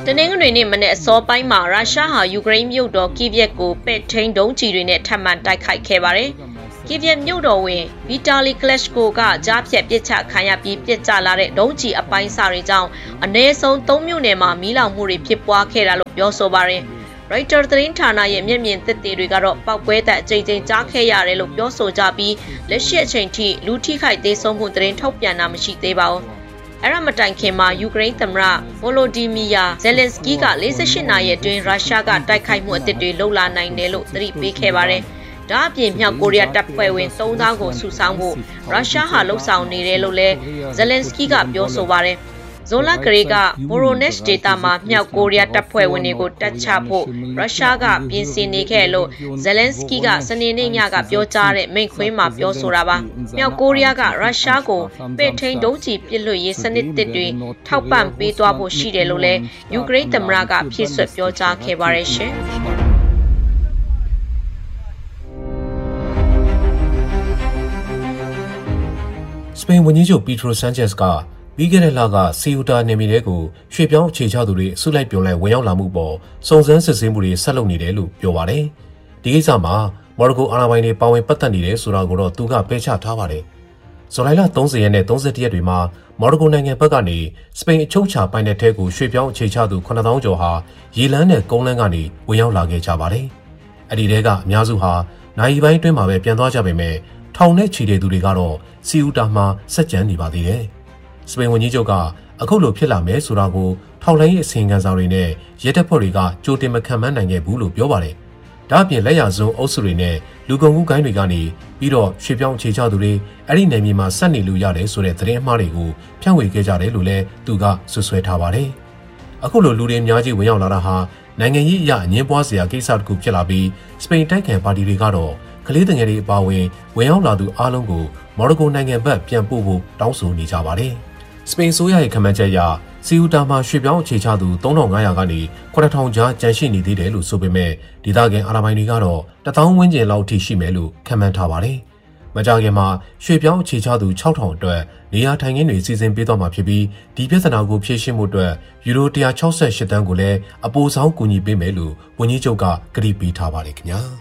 တနင်္ဂနွေနေ့မနေ့အစောပိုင်းမှာရုရှားဟာယူကရိန်းမြို့တော်ကီဗ်ကိုပဲ့ထိန်းဒုံးကျည်တွေနဲ့ထပ်မံတိုက်ခိုက်ခဲ့ပါတယ်။ကီဗ်မြို့တော်ဝင်ဗီတာလီကလက်ရှ်ကိုကကြားဖြတ်ပစ်ချခံရပြီးပစ်ကျလာတဲ့ဒုံးကျည်အပိုင်းစာတွေကြောင့်အနည်းဆုံး3မြို့နယ်မှာမီးလောင်မှုတွေဖြစ်ပွားခဲ့တာလို့ပြောဆိုပါတယ်။ ရိုက်တာသတင်းဌာနရဲ့မျက်မြင်သက်သေတွေကတော့ပောက်ကွဲတဲ့အကြိမ်ကြိမ်ကြားခဲ့ရတယ်လို့ပြောဆိုကြပြီးလက်ရှိအချိန်ထိလူထိခိုက်သေးဆုံးမှုသတင်းထုတ်ပြန်တာမရှိသေးပါဘူး။အဲ့ဒါမတိုင်ခင်မှာယူကရိန်းသမ္မတဗိုလိုဒီမီယာဇယ်လင်စကီးက48နာရီအတွင်းရုရှားကတိုက်ခိုက်မှုအသစ်တွေလှုပ်လာနိုင်တယ်လို့သတိပေးခဲ့ပါတယ်။ဒါအပြင်မြောက်ကိုရီးယားတပ်ဖွဲ့ဝင်3000ကိုစုဆောင်းဖို့ရုရှားဟာလှုပ်ဆောင်နေတယ်လို့လည်းဇယ်လင်စကီးကပြောဆိုပါတယ်။ဇိုလာဂရေကဗိုရိုနက်ဒေတာမှာမြောက်ကိုရီးယားတပ်ဖွဲ့ဝင်တွေကိုတပ်ချဖို့ရုရှားကပြင်ဆင်နေခဲ့လို့ဇယ်လင်စကီးကစနေနေ့ညကပြောကြားတဲ့မိန့်ခွန်းမှာပြောဆိုတာပါမြောက်ကိုရီးယားကရုရှားကိုပဲ့ထိန်းဒုံးကျည်ပစ်လွှတ်ရေးစနစ်တစ်တွေထောက်ပံ့ပေးသွားဖို့ရှိတယ်လို့လည်းယူကရိန်းသမ္မတကဖြည့်ဆွတ်ပြောကြားခဲ့ပါတယ်ရှင်စပိန်ဝန်ကြီးချုပ်ပီထရိုဆန်ချက်စ်ကပြီးခဲ့တဲ့လကစီယူတာနယ်မြေတွေကိုရွှေ့ပြောင်းအခြေချသူတွေဆုလိုက်ပြုံလိုက်ဝင်ရောက်လာမှုပေါ်စုံစမ်းစစ်ဆေးမှုတွေဆက်လုပ်နေတယ်လို့ပြောပါတယ်။ဒီကိစ္စမှာမော်ရိုကိုအာဏာပိုင်တွေပါဝင်ပတ်သက်နေတယ်ဆိုတာကိုတော့သူကပယ်ချထားပါတယ်။ဇူလိုင်လ30ရက်နဲ့31ရက်တွေမှာမော်ရိုကိုနိုင်ငံဘက်ကနေစပိန်အချုပ်ချာပိုင်နယ်ထဲကိုရွှေ့ပြောင်းအခြေချသူ9000ကျော်ဟာရေလမ်းနဲ့ကုန်းလမ်းကနေဝင်ရောက်လာခဲ့ကြပါတယ်။အဲ့ဒီတဲကအများစုဟာနိုင်ပိုင်းအတွင်းမှာပဲပြန်သွားကြပေမဲ့ထောင်နဲ့ချီတဲ့သူတွေကတော့စီယူတာမှာစက်ကြမ်းနေပါသေးတယ်။စပိန်ဝန်ကြီးချုပ်ကအခုလိုဖြစ်လာမယ်ဆိုတာကိုထောက်လှမ်းရေးအစီရင်ခံစာတွေနဲ့ရဲတပ်ဖွဲ့တွေကကြိုတင်မခံမှန်းနိုင်ခဲ့ဘူးလို့ပြောပါတယ်။ဒါ့အပြင်လက်ရစွန်းအုပ်စုတွေနဲ့လူကုန်ကူးဂိုင်းတွေကနေပြီးတော့ရွှေ့ပြောင်းအခြေချသူတွေအဲ့ဒီနယ်မြေမှာဆက်နေလို့ရတယ်ဆိုတဲ့သတင်းအမှားတွေကိုဖြန့်ဝေခဲ့ကြတယ်လို့လည်းသူကဆွဆွဲထားပါတယ်။အခုလိုလူတွေအများကြီးဝင်ရောက်လာတာဟာနိုင်ငံရေးအရအငင်းပွားစရာကိစ္စတစ်ခုဖြစ်လာပြီးစပိန်တိုက်ခံပါတီတွေကတော့ကလေးငယ်တွေအပါအဝင်ဝင်ရောက်လာသူအားလုံးကိုမော်ရိုကိုနိုင်ငံဘက်ပြန်ပို့ဖို့တောင်းဆိုနေကြပါတယ်။စပိန်ဆိုးရရဲ့ခန့်မှန်းချက်အရစီယူတာမှာရွှေ့ပြောင်းအခြေချသူ3500ကနေ9000ကြားကျန်ရှိနေသေးတယ်လို့ဆိုပေမဲ့ဒေသခံအာဏာပိုင်တွေကတော့1000ဝန်းကျင်လောက်ထိရှိမယ်လို့ခန့်မှန်းထားပါတယ်။မကြာခင်မှာရွှေ့ပြောင်းအခြေချသူ6000အတွက်နေရာထိုင်ခင်းတွေစီစဉ်ပေးသွားမှာဖြစ်ပြီးဒီပြဿနာကိုဖြေရှင်းမှုအတွက်ယူရို168တန်းကိုလည်းအပိုဆောင်ကူညီပေးမယ်လို့ဝန်ကြီးချုပ်ကကတိပေးထားပါတယ်ခင်ဗျာ။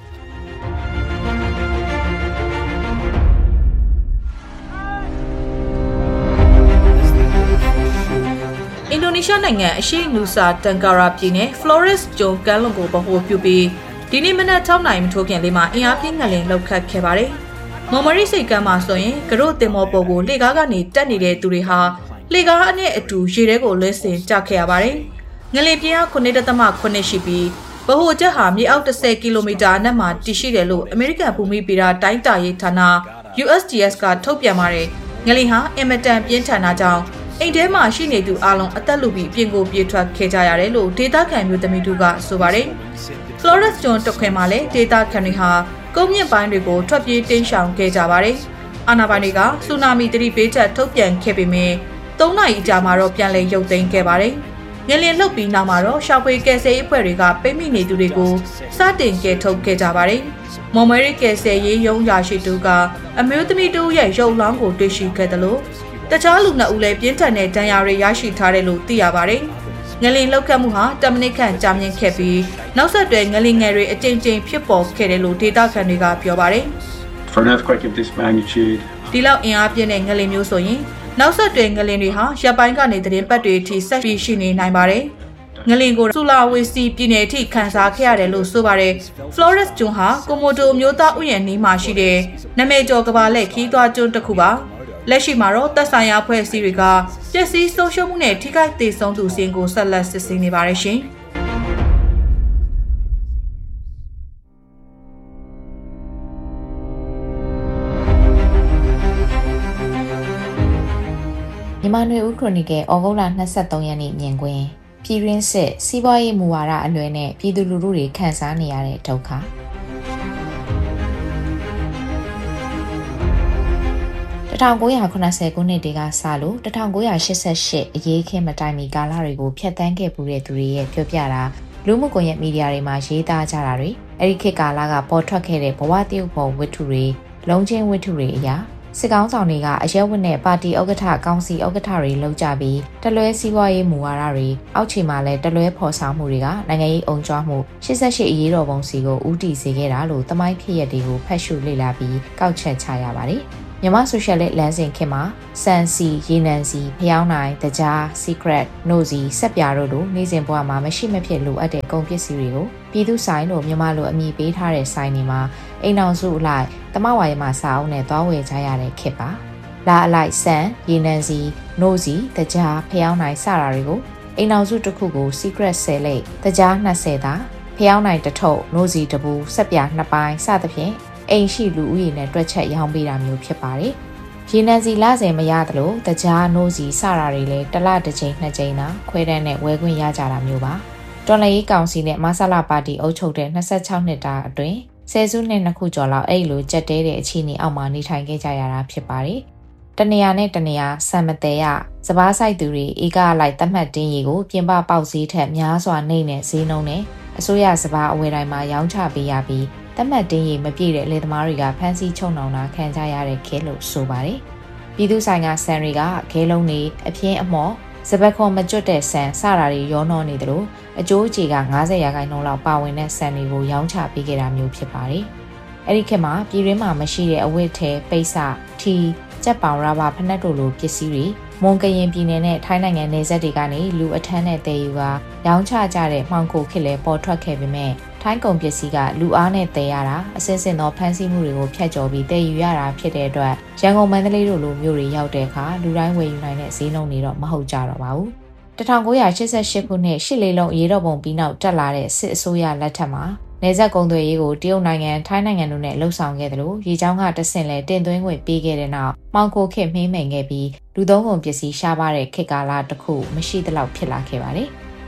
အင်ဒိုနီးရှားနိုင်ငံအရှေ့နူဆာတန်ကာရာပြည်နယ်ဖလော်ရစ်ကျွန်းကမ်းလွန်ကိုဗဟိုပြုပြီးဒီနေ့မနက်6နာရီမထိုးခင်လေးမှာအင်အားပြင်းငလျင်လှုပ်ခတ်ခဲ့ပါတယ်။မော်မရီစိတ်ကမ်းမှာဆိုရင်ကရို့တင်မော်ပေါ်ကိုလေကားကနေတက်နေတဲ့သူတွေဟာလေကားနဲ့အတူရေထဲကိုလွှဲဆင်ကျခဲ့ရပါတယ်။ငလျင်ပြင်းအား9.8ရှိပြီးဗဟိုချက်ဟာမြေအောက်10ကီလိုမီတာအနက်မှာတည်ရှိတယ်လို့အမေရိကန်ဘူမိဗေဒတိုင်းတာရေးဌာန USGS ကထုတ်ပြန်ပါတယ်။ငလျင်ဟာအင်မတန်ပြင်းထန်တာကြောင့်အိမ်ထဲမှာရှိနေသူအလုံးအသက်လူပြီးပြင်ကိုပြေးထွက်ခဲ့ကြရတယ်လို့ဒေတာခန်မျိုးသမီးတို့ကဆိုပါတယ်။ Flores ကျွန်းတခွင်မှာလည်းဒေတာခန်တွေဟာကုန်းမြင့်ပိုင်းတွေကိုထွက်ပြေးတင်းရှောင်ခဲ့ကြပါတယ်။အာဏာပိုင်တွေကဆူနာမီသတိပေးချက်ထုတ်ပြန်ခဲ့ပေမဲ့3နာရီအကြာမှာတော့ပြန်လည်ရုပ်သိမ်းခဲ့ပါတယ်။ငလျင်လှုပ်ပြီးနောက်မှာတော့ရှောက်ပွေကယ်ဆယ်ရေးအဖွဲ့တွေကပိတ်မိနေသူတွေကိုစတင်ကယ်ထုတ်ခဲ့ကြပါတယ်။မော်မရီကယ်ဆယ်ရေးရုံးရာရှိသူကအမျိုးသမီးတို့ရဲ့ရုပ်လောင်းကိုတွေ့ရှိခဲ့တယ်လို့တခြားလူ2ဦးလည်းပြင်းထန်တဲ့ဒဏ်ရာတွေရရှိထားတယ်လို့သိရပါတယ်။ငလျင်လှုပ်ခတ်မှုဟာ10မိနစ်ခန့်ကြာမြင့်ခဲ့ပြီးနောက်ဆက်တွဲငလျင်ငယ်တွေအကြိမ်ကြိမ်ဖြစ်ပေါ်ခဲ့တယ်လို့ဒေတာခန်တွေကပြောပါတယ်။ For an earthquake of this magnitude ဒီလောက်အင်အားပြင်းတဲ့ငလျင်မျိုးဆိုရင်နောက်ဆက်တွဲငလျင်တွေဟာရပ်ပိုင်းကနေသတင်းပတ်တွေအထိဆက်ပြီးရှိနေနိုင်ပါတယ်။ငလျင်ကိုဆူလာဝေစီပြည်နယ်အထိခန်းစားခဲ့ရတယ်လို့ဆိုပါတယ်။ Flores ကျွန်းဟာကိုမိုတိုမျိုးသားဥယျာဉ်နီးမှာရှိတဲ့နာမည်ကျော်ကမ္ဘာလက်ခီးသွွားကျွန်းတစ်ခုပါလက်ရှိမှာတော့သက်ဆိုင်ရာအဖွဲ့အစည်းတွေကပျက်စီးဆုံးရှုံးမှုနဲ့ထိခိုက်ဒေဆုံးသူစီးကိုဆက်လက်စစ်ဆေးနေပါတယ်ရှင်။မြန်မာနွေဦးခရိုနီကယ်ဩဂုတ်လ23ရက်နေ့မြင်ကွင်းပြည်ရင်းစစ်စီးပွားရေးမူဝါဒအလွဲနဲ့ပြည်သူလူထုတွေခံစားနေရတဲ့ဒုက္ခ1980ခုနှစ်တည်းကစလို့1988အရေးခင်းမတိုင်မီကာလတွေကိုဖျက်ဆီးခဲ့ပူတဲ့သူတွေရဲ့ပြောပြတာလူမှုကွန်ရက်မီဒီယာတွေမှာရေးသားကြတာတွေအဲ့ဒီခေတ်ကာလကပေါ်ထွက်ခဲ့တဲ့ဘဝတရုပ်ဖော်ဝတ္ထုတွေလုံးချင်းဝတ္ထုတွေအရာစစ်ကောင်းဆောင်တွေကအရဲဝတ်နဲ့ပါတီဥက္ကဋ္ဌကောင်စီဥက္ကဋ္ဌတွေလောက်ကြပြီးတလွဲစီးပွားရေးမူဝါဒတွေအောက်ခြေမှာလည်းတလွဲဖော်ဆောင်မှုတွေကနိုင်ငံရေးအုံကြွမှု88အရေးတော်ပုံစီကိုဦးတည်စေခဲ့တာလို့သမိုင်းဖြစ်ရတွေကိုဖတ်ရှုလေ့လာပြီးကောက်ချက်ချရပါတယ်မြန်မာဆိုရှယ်လစ်လမ်းစဉ်ခေတ်မှာစန်စီရေနံစီဖျောင်းနိုင်တကြား secret နို့စီဆက်ပြာတို့လိုနေစဉ်ဘဝမှာမရှိမဖြစ်လိုအပ်တဲ့ကုန်ပစ္စည်းတွေကိုပြည်သူဆိုင်လို့မြန်မာလိုအမည်ပေးထားတဲ့ဆိုင်တွေမှာအိမ်အောင်စုအလိုက်တမဝါရီမှာစာအုပ်နဲ့သွားဝယ်ကြရတဲ့ခေတ်ပါလာအလိုက်စန်ရေနံစီနို့စီတကြားဖျောင်းနိုင်စတာတွေကိုအိမ်အောင်စုတစ်ခုကို secret 10လိပ်တကြား20သာဖျောင်းနိုင်တစ်ထုပ်နို့စီတစ်ဘူးဆက်ပြာ2ပိုင်းစသဖြင့်အိမ်ရှိလူဦးရေနဲ့တွက်ချက်ရောင်းပေးတာမျိုးဖြစ်ပါတယ်။ရေနံစီလစင်မရသလိုတကြားနိုးစီစတာတွေလည်းတစ်လတစ်ချိန်နှစ်ချိန်သာခွဲတန်းနဲ့ဝယ်ခွင့်ရကြတာမျိုးပါ။တော်လှန်ရေးကောင်စီနဲ့မဆလာပါတီအုပ်ချုပ်တဲ့26နှစ်တာအတွင်းဆယ်စုနှစ်2ခုကျော်လောက်အဲ့လိုကြက်တဲတဲ့အခြေအနေအောက်မှာနေထိုင်ခဲ့ကြရတာဖြစ်ပါတယ်။တနေရာနဲ့တနေရာစံမတဲရစပားဆိုင်သူတွေဧကအလိုက်သတ်မှတ်တင်းရီကိုပြင်ပပေါက်ဈေးထက်များစွာနှိမ့်တဲ့ဈေးနှုန်းနဲ့အစိုးရစပားအဝယ်တိုင်းမှာရောင်းချပေးရပြီးတတ်မှတ်တင်းရီမပြည့်တဲ့လေသမားတွေကဖမ်းဆီးချုပ်နှောင်တာခံကြရတဲ့ခဲလို့ဆိုပါတယ်။ပြည်သူဆိုင်ကဆန်တွေကခဲလုံးတွေအပြင်းအမော့စပတ်ခွန်မကျွတ်တဲ့ဆန်စတာတွေရောနှောနေတယ်လို့အကျိုးအခြေက90%လောက်ပါဝင်တဲ့ဆန်တွေကိုရောင်းချပေးခဲ့တာမျိုးဖြစ်ပါတယ်။အဲ့ဒီခေတ်မှာပြည်တွင်းမှာမရှိတဲ့အဝတ်ထဲပိတ်စထီကြက်ပေါင်ရာဘာဖနက်တို့လိုပစ္စည်းတွေမွန်ကရင်ပြည်နယ်နဲ့ထိုင်းနိုင်ငံနယ်စပ်တွေကနေလူအထမ်းနဲ့တည်ယူကရောင်းချကြတဲ့မှောင်ခိုခေတ်လည်းပေါ်ထွက်ခဲ့ပေမဲ့ထိုင်းကုန်ပစ္စည်းကလူအားနဲ့တည်ရတာအစစ်စစ်သောဖမ်းဆီးမှုတွေကိုဖျက်ကျော်ပြီးတည်ယူရတာဖြစ်တဲ့အတွက်ရန်ကုန်မန္တလေးတို့လိုမြို့တွေရောက်တဲ့အခါလူတိုင်းဝယ်ယူနိုင်တဲ့ဈေးနှုန်းတွေတော့မဟုတ်ကြတော့ပါဘူး1988ခုနှစ်ရှစ်လေးလုံးအရေးတော်ပုံပြီးနောက်တက်လာတဲ့စစ်အစိုးရလက်ထက်မှာနေဆက်ကုံသွေးရေးကိုတရုတ်နိုင်ငံထိုင်းနိုင်ငံတို့နဲ့လှုပ်ဆောင်ခဲ့တယ်လို့ရေချောင်းကတဆင့်လဲတင်သွင်းခွင့်ပေးခဲ့တဲ့နောက်မှောင်ခိုခေတ်မှိမ့်မိန်ခဲ့ပြီးလူသုံးကုန်ပစ္စည်းရှားပါတဲ့ခေတ်ကာလတစ်ခုမရှိသလောက်ဖြစ်လာခဲ့ပါတယ်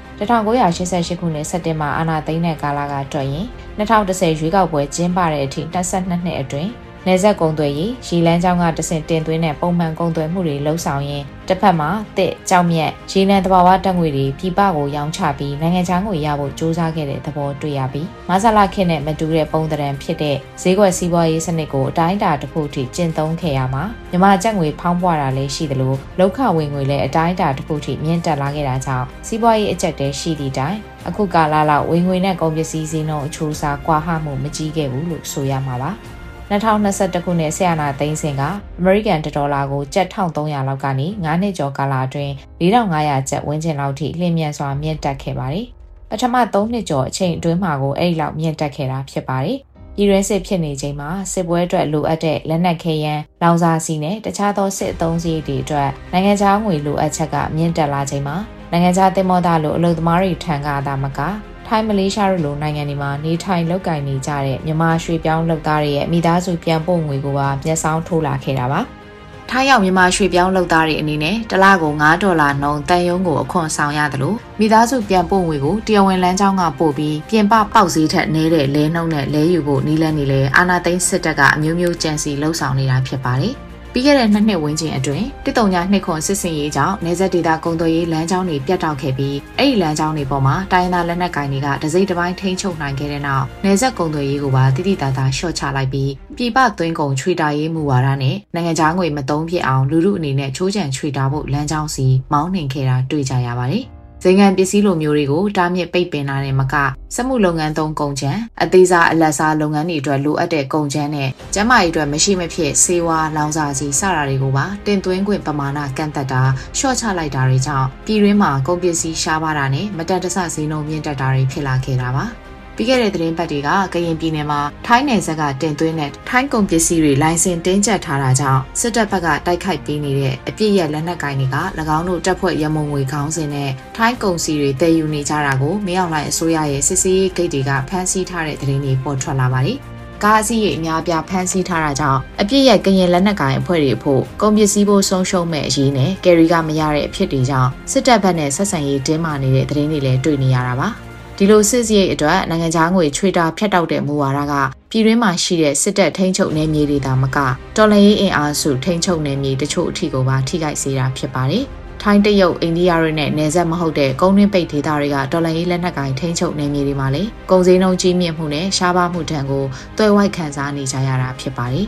1988ခုနှစ်စက်တင်ဘာအာဏာသိမ်းတဲ့ကာလကတွက်ရင်2010ရွေးကောက်ပွဲကျင်းပတဲ့အထိ22နှစ်အတွင်းနေဆက်ကုံသွေးရေးရေလန်းချောင်းကတဆင့်တင်သွင်းတဲ့ပုံမှန်ကုံသွေးမှုတွေလှုပ်ဆောင်ရင်းတစ်ဖက်မှာတစ်ကြောက်မြက်ရေနံတဘာဝတက်ငွေတွေပြည်ပကိုရောင်းချပြီးနိုင်ငံခြားငွေရဖို့စ조사ခဲ့တဲ့သဘောတွေ့ရပြီးမဆလာခေတ်နဲ့မတူတဲ့ပုံသဏ္ဍာန်ဖြစ်တဲ့ဈေးကွက်စီးပွားရေးစနစ်ကိုအတိုင်းအတာတစ်ခုထိကျင့်သုံးခဲ့ရမှာမြန်မာကျပ်ငွေဖောင်းပွားတာလည်းရှိသလိုလောက်ခဝင်ငွေလည်းအတိုင်းအတာတစ်ခုထိမြင့်တက်လာခဲ့တာကြောင့်စီးပွားရေးအကျပ်တဲရှိသည့်တိုင်အခုကာလလောက်ဝင်ငွေနဲ့ကုန်ပစ္စည်းဈေးနှုန်းအချိုးအစားကွာဟမှုမကြီးခဲ့ဘူးလို့ဆိုရမှာပါ2021ခုနှစ်ဆရာနာသိန်းစင်ကအမေရိကန်ဒေါ်လာကိုကျပ်1300လောက်ကနေ9နှစ်ကျော်ကာလအတွင်း4500ကျပ်ဝန်းကျင်လောက်ထိလျင်မြန်စွာမြင့်တက်ခဲ့ပါတယ်။ပထမ3နှစ်ကျော်အချိန်အတွင်းမှာကိုအဲ့ဒီလောက်မြင့်တက်ခဲ့တာဖြစ်ပါတယ်။ပြည်တွင်းစစ်ဖြစ်နေချိန်မှာစစ်ပွဲအတွက်လိုအပ်တဲ့လက်နက်ခဲယမ်းလောင်စာဆီနဲ့တခြားသောစစ်အသုံးစရိတ်တွေအတွက်နိုင်ငံခြားငွေလိုအပ်ချက်ကမြင့်တက်လာချိန်မှာနိုင်ငံခြားသင်္ဘောသားလိုအလုပ်သမားတွေထံကသာမကထိုင်းမလေးရှားတို့လိုနိုင်ငံတွေမှာနေထိုင်လုပ်ကိုင်နေကြတဲ့မြန်မာရွှေပြောင်းလုပ်သားတွေရဲ့မိသားစုပြန်ပို့ငွေကိုပါမျက်စောင်းထိုးလာခဲ့တာပါ။ထိုင်းရောက်မြန်မာရွှေပြောင်းလုပ်သားတွေအနေနဲ့တစ်လကို$9နှုန်းတန်ယုံကိုအခွန်ဆောင်ရတယ်လို့မိသားစုပြန်ပို့ငွေကိုတရားဝင်လမ်းကြောင်းကပို့ပြီးပြင်ပပေါက်ဈေးထက်နည်းတဲ့လဲနှုန်းနဲ့လဲယူဖို့နီးလန်းနေလဲအာနာသိန်းစစ်တပ်ကအမျိုးမျိုးကြံစီလှုပ်ဆောင်နေတာဖြစ်ပါတယ်။ပြီးခဲ့တဲ့2နှစ်ဝန်းကျင်အတွင်း139ခွန်စစ်စင်ရေးကြောင့်နေဆက်ဒေတာကုန်သွယ်ရေးလမ်းကြောင်းတွေပြတ်တောက်ခဲ့ပြီးအဲ့ဒီလမ်းကြောင်းတွေပေါ်မှာတိုင်းသားလက်နက်ကိုင်တွေကတစိမ့်တစ်ပိုင်းထိန်းချုပ်နိုင်ခဲ့တဲ့နောက်နေဆက်ကုန်သွယ်ရေးကိုပါတိတိတသားရှော့ချလိုက်ပြီးပြည်ပသွင်းကုန်ချွေတာရေးမူဝါဒနဲ့နိုင်ငံခြားငွေမသုံးဖြစ်အောင်လူထုအနေနဲ့ချိုးချံချွေတာဖို့လမ်းကြောင်းစီမောင်းနှင်ခဲ့တာတွေ့ကြရပါတယ်ဇိမ်ခံပစ္စည်းလိုမျိုးတွေကိုတားမြစ်ပိတ်ပင်တာနဲ့မကစက်မှုလုပ်ငန်းသုံးကုန်ချမ်းအသေးစားအလတ်စားလုပ်ငန်းတွေအတွက်လိုအပ်တဲ့ကုန်ချမ်းနဲ့ကျန်းမာရေးအတွက်မရှိမဖြစ်ဆေးဝါးလောင်စာဆီစတာတွေကိုပါတင်သွင်းခွင့်ပမာဏကန့်သက်တာရှော့ချလိုက်တာတွေကြောင့်ပြည်တွင်းမှာကုန်ပစ္စည်းရှားပါတာနဲ့မတန်တဆဈေးနှုန်းမြင့်တက်တာတွေဖြစ်လာခဲ့တာပါပြီးခဲ့တဲ့သတင်းပတ်တွေကကရင်ပြည်နယ်မှာထိုင်းနယ်စပ်ကတင်သွင်းတဲ့ထိုင်းကုန်ပစ္စည်းတွေလိုင်စင်တင်းကျပ်ထားတာကြောင့်စစ်တပ်ဘက်ကတိုက်ခိုက်ပေးနေတဲ့အပြစ်ရလက်နက်ကိုင်တွေက၎င်းတို့တပ်ဖွဲ့ရမုံငွေခေါင်းစဉ်နဲ့ထိုင်းကုန်စည်တွေတည်ယူနေကြတာကိုမရောက်လိုက်အစိုးရရဲ့စစ်ဆေးရေးဂိတ်တွေကဖမ်းဆီးထားတဲ့သတင်းတွေပေါ်ထွက်လာပါတယ်။ကားအစီးရေအများပြဖမ်းဆီးထားတာကြောင့်အပြစ်ရကရင်လက်နက်ကိုင်အဖွဲ့တွေဖို့ကုန်ပစ္စည်းဖို့ဆုံးရှုံးမဲ့အရေးနဲ့ကယ်ရီကမရတဲ့အဖြစ်တွေကြောင့်စစ်တပ်ဘက်နဲ့ဆက်ဆံရေးတင်းမာနေတဲ့သတင်းတွေလည်းတွေ့နေရတာပါ။ဒီလိုစစ်စရိတ်အတွက်နိုင်ငံခြားငွေချွေတာဖြတ်တောက်တဲ့မူဝါဒကပြည်တွင်းမှာရှိတဲ့စစ်တပ်ထိန်းချုပ်နယ်မြေတွေသာမကတော်လှန်ရေးအင်အားစုထိန်းချုပ်နယ်မြေတချို့အထိကိုပါထိခိုက်စေတာဖြစ်ပါတယ်။ထိုင်းတရုတ်အိန္ဒိယတွေနဲ့နယ်စပ်မဟုတ်တဲ့ကုန်းတွင်းပိတ်ဒေသတွေကတော်လှန်ရေးလက်နက်ကိုင်ထိန်းချုပ်နယ်မြေတွေမှာလေကုန်စည်နှုန်းကြီးမြင့်မှုနဲ့ရှားပါမှုတန်ကိုတွဲဝိုက်ခံစားနေကြရတာဖြစ်ပါတယ်။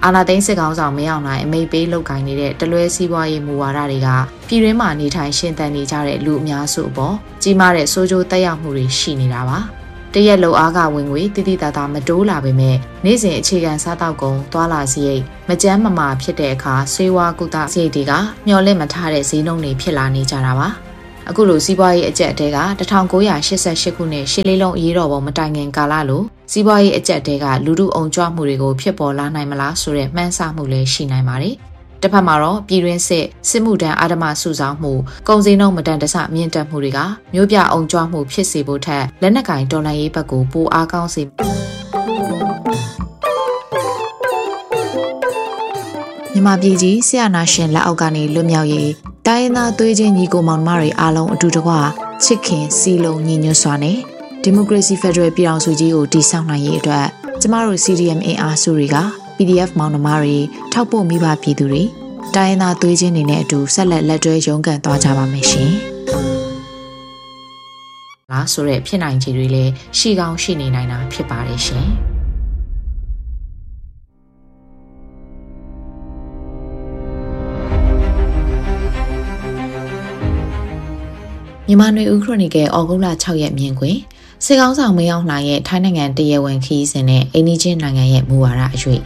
အာနာသိန်းစစ်ကောင်ဆောင်မရောက်နိုင်အမိပေးလောက်ကိုင်းနေတဲ့တလွဲစီးပွားရေးမူဝါဒတွေကပြည်တွင်းမှာနေထိုင်ရှင်သန်နေကြတဲ့လူအများစုအပေါ်ကြီးမားတဲ့ဆိုးကျိုးသက်ရောက်မှုတွေရှိနေတာပါတရက်လုံအားကဝင်ငွေတိတိတသာမတိုးလာပေမဲ့နေ့စဉ်အခြေခံစားတောက်ကုန်သွာလာစရိတ်မကြမ်းမမာဖြစ်တဲ့အခါဆေးဝါးကုသစရိတ်တွေကမျှော်လင့်မထားတဲ့ဈေးနှုန်းတွေဖြစ်လာနေကြတာပါအခုလိုစီးပွားရေးအကျပ်တဲက1988ခုနှစ်ရှစ်လေးလုံးအရေးတော်ပုံမတိုင်ခင်ကာလလိုစီးပွားရေးအကျပ်တဲကလူထုအုံကြွမှုတွေကိုဖြစ်ပေါ်လာနိုင်မလားဆိုတဲ့မှန်းဆမှုလည်းရှိနိုင်ပါတယ်တစ်ဖက်မှာတော့ပြည်တွင်းစစ်မှုတန်းအာဓမစုဆောင်မှုကုန်စည်နှုန်းမတန်တဆမြင့်တက်မှုတွေကမြို့ပြအုံကြွမှုဖြစ်စေဖို့ထက်လက်နက်ကင်တော်လှန်ရေးဘက်ကိုပိုအားကောင်းစေမြန်မာပြည်ကြီးဆရာနာရှင်လက်အောက်ကနေလွတ်မြောက်ရေးတိုင်းရင်းသားသွေးချင်းညီကိုမောင်နှမတွေအားလုံးအတူတကွချစ်ခင်စီလုံးညီညွတ်စွာနဲ့ဒီမိုကရေစီဖက်ဒရယ်ပြည်ထောင်စုကြီးကိုတည်ဆောက်နိုင်ရေးအတွက်ကျမတို့ CDM အင်အားစုတွေက PDF မောင်နှမတွေထောက်ပို့မိဘပြည်သူတွေတိုင်းရင်းသားသွေးချင်းတွေနဲ့အတူဆက်လက်တွဲရုန်းကန်သွားကြပါမယ်ရှင်။လားဆိုတဲ့ဖြစ်နိုင်ခြေတွေလည်းရှိကောင်းရှိနေနိုင်တာဖြစ်ပါတယ်ရှင်။မြန်မာနွေဦးခရိုနီကယ်ဩဂုတ်လ6ရက်မြင်ကွင်းစစ်ကောင်းဆောင်မင်းအောင်လှိုင်ရဲ့ထိုင်းနိုင်ငံတရားဝင်ခီးစဉ်နဲ့အိန္ဒိချင်းနိုင်ငံရဲ့မူဝါဒအရွေ့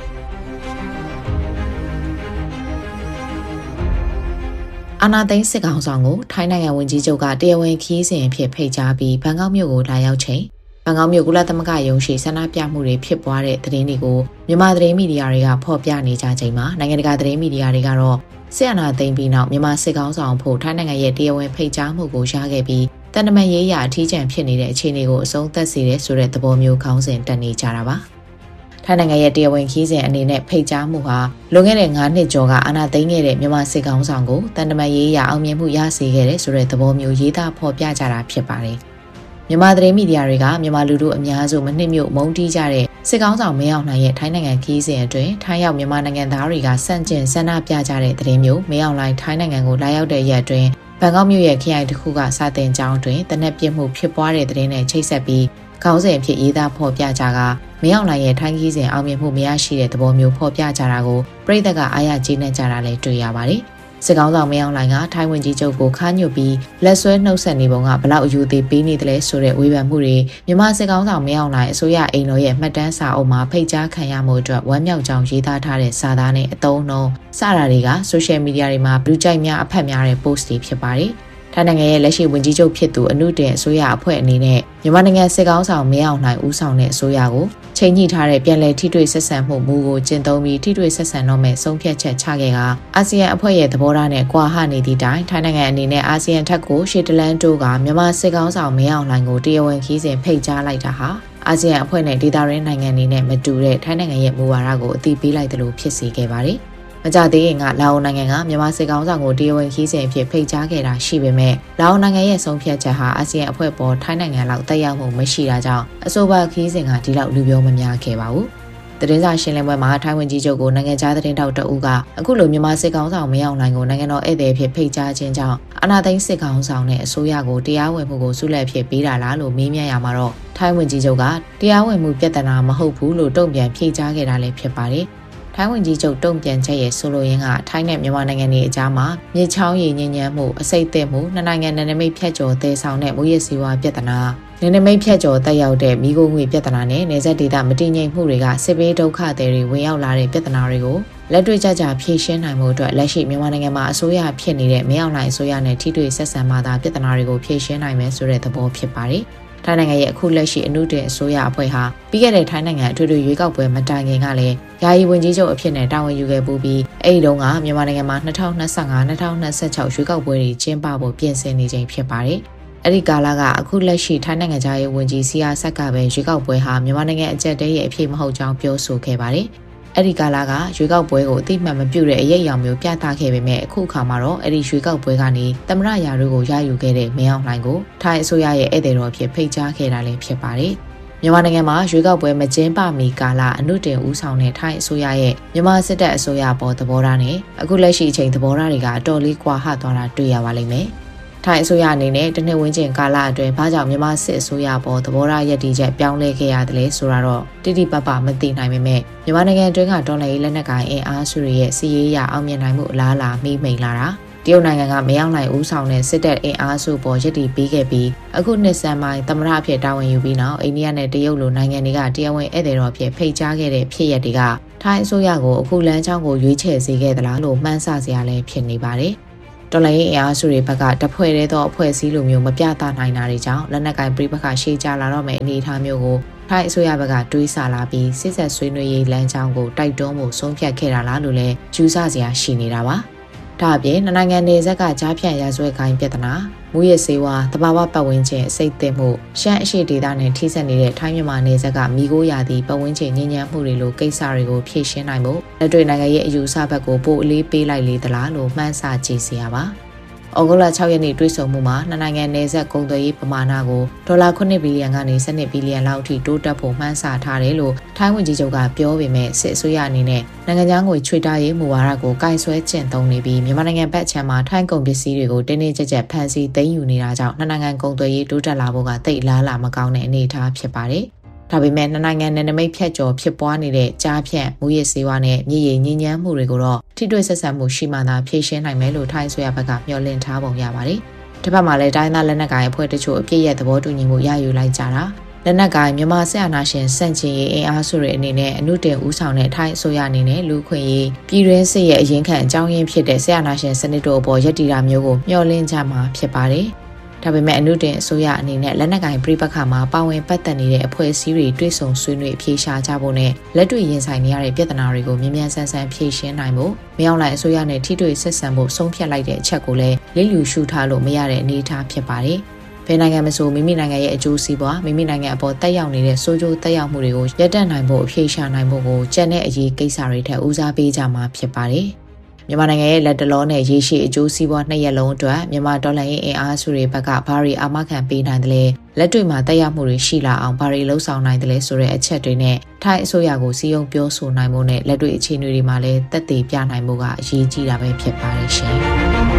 အာနာသိန်းစစ်ကောင်ဆောင်ကိုထိုင်းနိုင်ငံဝန်ကြီးချုပ်ကတရားဝင်ခီးစဉ်အဖြစ်ဖိတ်ကြားပြီးဘန်ကောက်မြို့ကိုလာရောက်ချိန်ဘန်ကောက်မြို့ကုလသမဂ္ဂရုံးရှိဆန္ဒပြမှုတွေဖြစ်ပွားတဲ့သတင်းတွေကိုမြန်မာသတင်းမီဒီယာတွေကဖော်ပြနေကြချိန်မှာနိုင်ငံတကာသတင်းမီဒီယာတွေကတော့စစ်အာဏာသိမ်းပြီးနောက်မြန်မာစစ်ကောင်ဆောင်ဖို့ထိုင်းနိုင်ငံရဲ့တရားဝင်ဖိတ်ကြားမှုကိုရခဲ့ပြီးတန်တမန်ရေးရာအထီးကျန်ဖြစ်နေတဲ့အခြေအနေကိုအဆုံးသတ်စေတဲ့ဆိုတဲ့သဘောမျိုးခေါင်းစဉ်တက်နေကြတာပါထိုင်းနိုင်ငံရဲ့တရားဝင်ခီးစဉ်အနေနဲ့ဖိတ်ကြားမှုဟာလွန်ခဲ့တဲ့9နှစ်ကျော်ကအာဏာသိမ်းခဲ့တဲ့မြန်မာစစ်ကောင်ဆောင်ကိုတန်တမန်ရေးရာအောင်မြင်မှုရစေခဲ့တဲ့ဆိုတဲ့သဘောမျိုးရေးသားဖော်ပြကြတာဖြစ်ပါတယ်မြန်မာသတင်းမီဒီယာတွေကမြန်မာလူထုအများစုမနှစ်မြို့မုန်းတီးကြတဲ့စစ်ကောင်ဆောင်မင်းအောင်လှိုင်ရဲ့ထိုင်းနိုင်ငံခီးစဉ်အတွင်းထိုင်းရောက်မြန်မာနိုင်ငံသားတွေကစန့်ကျင်ဆန္ဒပြကြတဲ့သတင်းမျိုးမင်းအောင်လှိုင်ထိုင်းနိုင်ငံကိုလာရောက်တဲ့ရက်အတွင်းဘန်ကောက်မြို့ရဲ့ခရိုင်တစ်ခုကစာတင်ကျောင်းတွင်တနက်ပြစ်မှုဖြစ်ပွားတဲ့သတင်းနဲ့ချိတ်ဆက်ပြီးခေါင်းစဉ်အဖြစ်ရေးသားဖော်ပြကြကမင်းအောင်လှိုင်ရဲ့ထိုင်းခီးစဉ်အောင်မြင်မှုမရရှိတဲ့သဘောမျိုးဖော်ပြကြတာကိုပြည်သက်ကအားရကျေနပ်ကြတာလည်းတွေ့ရပါတယ်စစ်ကောင်ဆောင်မင်းအောင်လှိုင်ကထိုင်းဝန်ကြီးချုပ်ကိုခါညွတ်ပြီးလက်ဆွဲနှုတ်ဆက်နေပုံကဘလောက်အယူသေးပေးနေတယ်လဲဆိုတဲ့ဝေဖန်မှုတွေမြန်မာစစ်ကောင်ဆောင်မင်းအောင်လှိုင်အစိုးရအိမ်တော်ရဲ့မှတ်တမ်းစာအုပ်မှာဖိတ်ကြားခံရမှုအတွက်ဝမ်းမြောက်ကြောင်းရေးသားထားတဲ့စာသားနဲ့အသုံးအနှုန်းစတာတွေကဆိုရှယ်မီဒီယာတွေမှာလူကြိုက်များအဖက်များတဲ့ post တွေဖြစ်ပါတယ်ထိုင်းနိုင်ငံရဲ့လက်ရှိဝန်ကြီးချုပ်ဖြစ်သူအနုတင်အစိုးရအဖွဲ့အနေနဲ့မြန်မာနိုင်ငံစစ်ကောင်ဆောင်မင်းအောင်လှိုင်ဦးဆောင်တဲ့အစိုးရကိုချိန်ညှိထားတဲ့ပြန်လည်ထိတွေ့ဆက်ဆံမှုမူကိုကျင့်သုံးပြီးထိတွေ့ဆက်ဆံတော့မဲ့ဆုံးဖြတ်ချက်ချခဲ့ကအာဆီယံအဖွဲ့ရဲ့သဘောထားနဲ့ကွာဟနေသည့်တိုင်ထိုင်းနိုင်ငံအနေနဲ့အာဆီယံထက်ကိုရှေ့တလန်းတိုးကမြန်မာစစ်ကောင်ဆောင်မင်းအောင်လှိုင်ကိုတရားဝင်ခီးစဉ်ဖိတ်ကြားလိုက်တာဟာအာဆီယံအဖွဲ့နဲ့ဒေသရင်းနိုင်ငံတွေနဲ့မတူတဲ့ထိုင်းနိုင်ငံရဲ့မူဝါဒကိုအသိပေးလိုက်တယ်လို့ဖြစ်စေခဲ့ပါတယ်မကြသေးခင်ကလာအိုနိုင်ငံကမြန်မာစစ်ကောင်ဆောင်ကိုတရားဝင်ခီးစဉ်အဖြစ်ဖိတ်ကြားခဲ့တာရှိပေမဲ့လာအိုနိုင်ငံရဲ့ဆုံးဖြတ်ချက်ဟာအာဆီယံအဖွဲ့ပေါ်ထိုင်းနိုင်ငံလောက်တက်ရောက်မှုမရှိတာကြောင့်အဆိုပါခီးစဉ်ကဒီလောက်လူပြောမများခဲ့ပါဘူး။သတင်းစာရှင်းလင်းပွဲမှာထိုင်းဝန်ကြီးချုပ်ကိုနိုင်ငံခြားသတင်းတောက်တအုပ်ကအခုလိုမြန်မာစစ်ကောင်ဆောင်မင်းအောင်လှိုင်ကိုနိုင်ငံတော်ဧည့်သည်ဖြစ်ဖိတ်ကြားခြင်းကြောင့်အာဏာသိမ်းစစ်ကောင်ဆောင်နဲ့အစိုးရကိုတရားဝင်မှုကိုဆုလက်ဖြစ်ပေးတာလားလို့မေးမြန်းရမှာတော့ထိုင်းဝန်ကြီးချုပ်ကတရားဝင်မှုပြဿနာမဟုတ်ဘူးလို့တုံ့ပြန်ဖြေကြားခဲ့တာလည်းဖြစ်ပါတယ်။ထိုင်းဝန်ကြီးချုပ်တုံ့ပြန်ချက်ရဲ့ဆိုလိုရင်းကထိုင်းနဲ့မြန်မာနိုင်ငံတွေအကြားမှာမြေချောင်းရည်ညဉ့်ညမ်းမှုအစိတ်သက်မှုနှစ်နိုင်ငံနယ်နိမိတ်ဖြတ်ကျော်တည်ဆောင်တဲ့မူရစီဝါပြဿနာနယ်နိမိတ်ဖြတ်ကျော်တက်ရောက်တဲ့မိခိုးငွေပြဿနာနဲ့နယ်စပ်ဒေသမတည်ငြိမ်မှုတွေကစစ်ဘေးဒုက္ခတွေဝင်ရောက်လာတဲ့ပြဿနာတွေကိုလက်တွေ့ကျဖြေရှင်းနိုင်မှုအတွက်လက်ရှိမြန်မာနိုင်ငံမှာအစိုးရဖြစ်နေတဲ့မင်းအောင်လှိုင်အစိုးရနဲ့ထိတွေ့ဆက်ဆံမှသာပြဿနာတွေကိုဖြေရှင်းနိုင်မယ်ဆိုတဲ့သဘောဖြစ်ပါတယ်ထိုင်းနိုင်ငံရဲ့အခုလက်ရှိအနုတင်အစိုးရအဖွဲ့ဟာပြီးခဲ့တဲ့ထိုင်းနိုင်ငံအထွေထွေရွေးကောက်ပွဲမတိုင်ခင်ကလည်းယာယီဝန်ကြီးချုပ်အဖြစ်နဲ့တာဝန်ယူခဲ့ပူးပြီးအဲဒီတုန်းကမြန်မာနိုင်ငံမှာ2025-2026ရွေးကောက်ပွဲတွေကျင်းပဖို့ပြင်ဆင်နေချိန်ဖြစ်ပါတယ်။အဲဒီကာလကအခုလက်ရှိထိုင်းနိုင်ငံသားရေးဝန်ကြီးစီယာဆက်ကပဲရွေးကောက်ပွဲဟာမြန်မာနိုင်ငံအကြက်တဲရဲ့အဖြစ်မဟုတ်ကြောင်းပြောဆိုခဲ့ပါတယ်။အဲဒီကာလကရွေးကောက်ပွဲကိုအတိအမှန်မပြုတဲ့အရေးအယောင်မျိုးပြသခဲ့ပေမဲ့အခုအခါမှာတော့အဲဒီရွေးကောက်ပွဲကနေသမ္မတရာထူးကိုရယူခဲ့တဲ့မင်းအောင်လှိုင်ကိုထိုင်းအစိုးရရဲ့ဧည့်သည်တော်အဖြစ်ဖိတ်ကြားခဲ့တာလည်းဖြစ်ပါတယ်။မြန်မာနိုင်ငံမှာရွေးကောက်ပွဲမကျင်းပမီကာလအနုတင်ဦးဆောင်တဲ့ထိုင်းအစိုးရရဲ့မြန်မာစစ်တပ်အစိုးရပေါ်သဘောထားနဲ့အခုလက်ရှိအချိန်သဘောထားတွေကအတော်လေးကွာဟသွားတာတွေ့ရပါလိမ့်မယ်။ ထိုထိုင်းအစိုးရအနေနဲ့တနှစ်ဝန်းကျင်ကာလအတွင်းဘာကြောင့်မြန်မာစစ်အစိုးရပေါ်သဘောထားရည်တည်ချက်ပြောင်းလဲခဲ့ရတယ်လဲဆိုတာတော့တိတိပပမသိနိုင်ပေမဲ့မြန်မာနိုင်ငံအတွင်းကဒေါ်လာရေးလက်နက်ကိုင်အင်အားစုတွေရဲ့စီးရေးရအောင်မြင်နိုင်မှုအလားအလာမိမိန်လာတာတရုတ်နိုင်ငံကမရောက်နိုင်ဦးဆောင်တဲ့စစ်တပ်အင်အားစုပေါ်ရည်တည်ပေးခဲ့ပြီးအခုနှစ်ဆန်းပိုင်းသမ္မတအဖြစ်တာဝန်ယူပြီးနောက်အိန္ဒိယနဲ့တရုတ်လိုနိုင်ငံတွေကတရားဝင်ဧည့်သည်တော်အဖြစ်ဖိတ်ကြားခဲ့တဲ့ဖြစ်ရပ်တွေကထိုင်းအစိုးရကိုအခုလမ်းကြောင်းကိုရွေးချယ်စေခဲ့သလားလို့မှန်းဆစရာလည်းဖြစ်နေပါတယ်။တော်လိုင်းအင်အားစုတွေဘက်ကတဖွဲ့တည်းသောအဖွဲ့အစည်းလိုမျိုးမပြသနိုင်တာတွေကြောင့်လက်နက်ကိုင်ပြိပခါရှေ့ကျလာတော့မယ့်အနေအထားမျိုးကိုထိုင်းအစိုးရဘက်ကတွေးဆလာပြီးစစ်ဆက်ဆွေးနွေးရေးလမ်းကြောင်းကိုတိုက်တွန်းမှုဆုံးဖြတ်ခဲ့တာလားလို့လည်းကျူးဆစရာရှိနေတာပါ။ဒါအပြင်နိုင်ငံနယ်စပ်ကကြားဖြတ်ရာဇဝတ်ကိုင်းပြဿနာမူရစေဝါတဘာဝပတ်ဝန်းကျင်အစိတ်သစ်မှုရှမ်းအရှိဒေသနဲ့ထိစပ်နေတဲ့ထိုင်းမြန်မာနယ်စပ်ကမိခိုးရာသီပတ်ဝန်းကျင်ညဉ့်ညမ်းမှုတွေလိုကိစ္စတွေကိုဖြေရှင်းနိုင်ဖို့လက်တွေ့နိုင်ငံရဲ့အယူအဆဘက်ကိုပို့အလေးပေးလိုက်လေသလားလို့မှန်းဆကြည့်စရာပါ။ဩဂုတ်လ6ရက်နေ့တွေ့ဆုံမှုမှာနိုင်ငံနယ်စပ်ကုန်သွယ်ရေးပမာဏကိုဒေါ်လာ9ဘီလီယံကနေ12ဘီလီယံလောက်အထိတိုးတက်ဖို့မှန်းဆထားတယ်လို့ထိုင်းဝန်ကြီးချုပ်ကပြောပေမဲ့စစ်အစိုးရအနေနဲ့နိုင်ငံခြားငွေချွေတာရေးမူဝါဒကိုကင်ဆွဲကျင့်သုံးနေပြီးမြန်မာနိုင်ငံဘက်ခြမ်းမှာထိုင်းကုန်ပစ္စည်းတွေကိုတင်းတင်းကြပ်ကြပ်ဖန်ဆီးသိမ်းယူနေတာကြောင့်နိုင်ငံကုန်သွယ်ရေးတိုးတက်လာဖို့ကတိတ်လားလာမကောင်းတဲ့အနေအထားဖြစ်ပါတယ်။ဒါပေမဲ့နိုင်ငံနယ်နိမိတ်ဖြတ်ကျော်ဖြစ်ပွားနေတဲ့ကြားဖြတ်မူရစေဝါနဲ့မြေရည်ညဉ့်ညမ်းမှုတွေကိုတော့ထိတွေ့ဆက်ဆံမှုရှိမှသာဖြေရှင်းနိုင်မယ်လို့ထိုင်းဆိုရဘက်ကမျှော်လင့်ထားပုံရပါတယ်။တစ်ဖက်မှာလည်းတိုင်းသားလက်နက်ကိုင်အဖွဲ့တချို့အပြည့်ရဲ့သဘောတူညီမှုရယူလိုက်ကြတာလက်နက်ကိုင်မြန်မာစစ်အာဏာရှင်စန့်ကျင်ရေးအင်အားစုတွေအနေနဲ့အမှုတင်ဦးဆောင်တဲ့ထိုင်းအစိုးရအနေနဲ့လူခွင့်ရေးပြည်တွင်းစစ်ရဲ့အရင်ခံအကြောင်းရင်းဖြစ်တဲ့စစ်အာဏာရှင်စနစ်တို့အပေါ်ယက်တီတာမျိုးကိုမျှော်လင့်ကြမှာဖြစ်ပါတယ်။ဒါပေမဲ့အမှုတင်အစိုးရအနေနဲ့လက်နက်ကိုင်ပြိပခါမှာပါဝင်ပတ်သက်နေတဲ့အဖွဲ့အစည်းတွေတွေ့ဆုံဆွေးနွေးအဖြေရှာကြဖို့နဲ့လက်တွေ့ရင်ဆိုင်နေရတဲ့ပြဿနာတွေကိုမြ мян ဆန်းဆန်းဖြေရှင်းနိုင်ဖို့မရောက်လိုက်အစိုးရနဲ့ထိတွေ့ဆက်ဆံဖို့ဆုံးဖြတ်လိုက်တဲ့အချက်ကိုလည်းလိလူရှုထားလို့မရတဲ့အနေအထားဖြစ်ပါတယ်။ဘယ်နိုင်ငံမဆိုမိမိနိုင်ငံရဲ့အကျိုးစီးပွားမိမိနိုင်ငံအပေါ်တက်ရောက်နေတဲ့စိုးကျိုးတက်ရောက်မှုတွေကိုရပ်တန့်နိုင်ဖို့အဖြေရှာနိုင်ဖို့ကိုကြံတဲ့အရေးကိစ္စတွေထက်ဦးစားပေးကြမှာဖြစ်ပါတယ်။မြန်မာနိုင်ငံရဲ့လက်တလောနဲ့ရေရှည်အကျိုးစီးပွား2ရက်လုံးအတွက်မြန်မာဒေါ်လာရေးအင်အားစုတွေဘက်ကဘာတွေအာမခံပေးနိုင်တယ်လဲလက်တွေ့မှာတက်ရောက်မှုတွေရှိလာအောင်ဘာတွေလှုံ့ဆော်နိုင်တယ်လဲဆိုတဲ့အချက်တွေနဲ့ထိုင်းအစိုးရကိုစီယုံပြောဆိုနိုင်မှုနဲ့လက်တွေ့အခြေအနေတွေမှာလည်းသက်သေပြနိုင်မှုကအရေးကြီးတာပဲဖြစ်ပါတယ်ရှင်။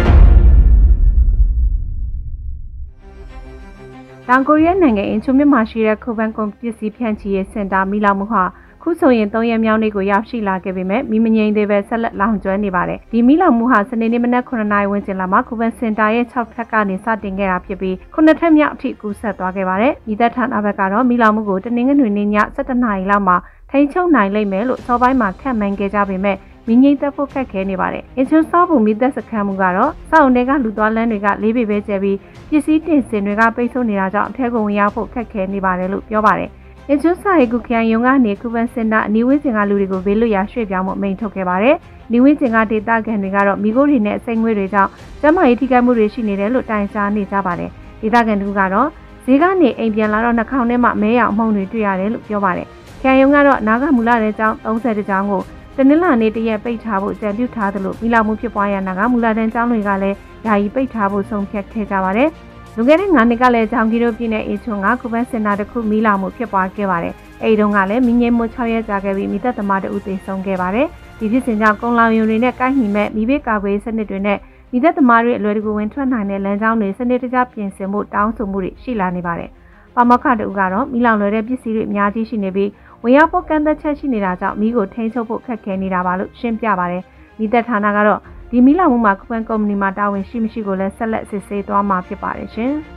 တောင်ကိုရီးယားနိုင်ငံအင်ချူမြစ်မှာရှိတဲ့ခိုဘန်ကွန်ပစ္စည်းဖြန့်ချီရေးစင်တာမိလောင်မှုဟာခုဆိုရင်3ရက်မြောက်နေ့ကိုရောက်ရှိလာခဲ့ပေမဲ့မငြိမ်သေးပဲဆက်လက်လောင်ကျွမ်းနေပါတယ်။ဒီမိလောင်မှုဟာစနေနေ့မနက်9:00 နာရီဝန်းကျင်လောက်မှာခိုဘန်စင်တာရဲ့6ထပ်ကနေစတင်ခဲ့တာဖြစ်ပြီး9ထပ်မြောက်အထိကူးဆက်သွားခဲ့ပါတယ်။မိသက်ဌာနဘက်ကတော့မိလောင်မှုကိုတနင်္ဂနွေနေ့ည7:00 နာရီလောက်မှာထိန်းချုပ်နိုင်လိမ့်မယ်လို့စောပိုင်းမှာခန့်မှန်းခဲ့ကြပေမဲ့မငြိမ်သက်ဖို့ခက်ခဲနေပါတယ်။အင်ချွန်းစောဘူမိသက်စခန်းမှုကတော့စောက်အုံတွေကလူသွားလမ်းတွေက၄ပေပဲကျဲပြီးပစ္စည်းတင်စင်တွေကပိတ်ဆို့နေတာကြောင့်အထက်ကိုဝင်ရောက်ဖို့ခက်ခဲနေပါတယ်လို့ပြောပါတယ်။အင်ချွန်းစာရီကူခရိုင်ယုံကနေကူဘန်စင်တာအနီးဝန်းကျင်ကလူတွေကိုဘေးလွတ်ရာရွှေ့ပြောင်းမှုအမိန့်ထုတ်ခဲ့ပါတယ်။နီးဝန်းကျင်ကဒေသခံတွေကတော့မိခိုးတွေနဲ့အစိမ့်ငွေတွေကြောင့်ကျန်းမာရေးထိခိုက်မှုတွေရှိနေတယ်လို့တိုင်ကြားနေကြပါတယ်။ဒေသခံတို့ကတော့ဈေးကနေအိမ်ပြန်လာတော့နှာခေါင်းထဲမှာမဲရောင်အမှုန့်တွေတွေ့ရတယ်လို့ပြောပါတယ်။ခရိုင်ယုံကတော့နာဂမူလတဲ့ကျောင်း30ကျောင်းကိုတနင်္လာနေ့တရက်ပိတ်ထားဖို့ကြံပြုထားသလိုမိလောင်မှုဖြစ်ပွားရနာကမူလတန်းကျောင်းတွေကလည်းယာယီပိတ်ထားဖို့ဆုံးဖြတ်ခဲ့ကြပါတယ်။လွန်ခဲ့တဲ့9နှစ်ကလည်းကျောင်းကြီးတို့ပြည်နယ်အချွန်းကကူဘန်စင်တာတစ်ခုမိလောင်မှုဖြစ်ပွားခဲ့ပါတယ်။အဲဒီတုန်းကလည်းမိငိမ့်မှု6ရက်ကြာခဲ့ပြီးမိသက်သမားတို့သေဆုံးခဲ့ပါတယ်။ဒီဖြစ်စဉ်ကြောင့်ကုန်းလောင်ရုံတွေနဲ့ကိုက်ညီမဲ့မိဘကာကွယ်စနစ်တွေနဲ့မိသက်သမားတွေအလွယ်တကူဝင်ထွက်နိုင်တဲ့လမ်းကြောင်းတွေစနစ်တကျပြင်ဆင်ဖို့တောင်းဆိုမှုတွေရှိလာနေပါတယ်။ပါမောက္ခတို့ကတော့မိလောင်လွယ်တဲ့ပစ္စည်းတွေအများကြီးရှိနေပြီးဝင်ရောက်ဖို့ကန့်သက်ချက်ရှိနေတာကြောင့်မိကိုထိန်းချုပ်ဖို့ခက်ခဲနေတာပါလို့ရှင်းပြပါတယ်။မိသက်ဌာနကတော့ဒီမိလောင်မှုမှာကူဘန်ကုမ္ပဏီမှာတာဝန်ရှိမရှိကိုလည်းဆက်လက်စစ်ဆေးသွားမှာဖြစ်ပါတယ်ရှင်။